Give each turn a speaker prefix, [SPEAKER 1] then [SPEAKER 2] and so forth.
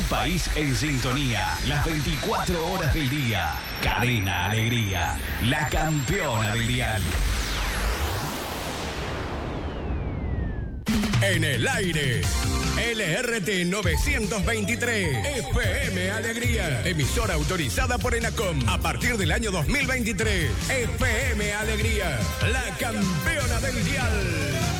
[SPEAKER 1] país en sintonía, las 24 horas del día. Cadena Alegría, la campeona del dial.
[SPEAKER 2] En el aire, LRT 923, FM Alegría, emisora autorizada por ENACOM a partir del año 2023. FM Alegría, la campeona del dial.